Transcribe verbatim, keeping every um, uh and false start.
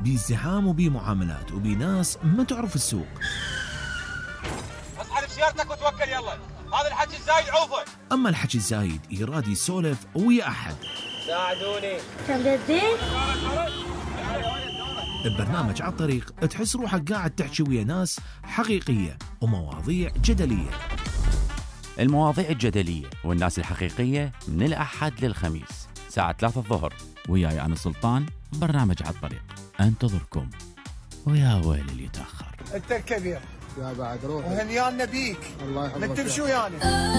بازدحام وبمعاملات وبناس ما تعرف السوق. اصحى بسيارتك وتوكل يلا، هذا الحكي الزايد عوفه. أما الحكي الزايد يراد يسولف ويا أحد. ساعدوني. كم الزين؟ ببرنامج على الطريق تحس روحك قاعد تحكي ويا ناس حقيقية ومواضيع جدلية. المواضيع الجدلية والناس الحقيقية من الأحد للخميس ساعة ثلاثة الظهر، وياي أنا سلطان. برنامج على الطريق انتظركم، ويا ويل اللي يتأخر. انت الكبير يا بعد روح وهنيانا بيك. الله يحفظك. ما تمشوا يعني.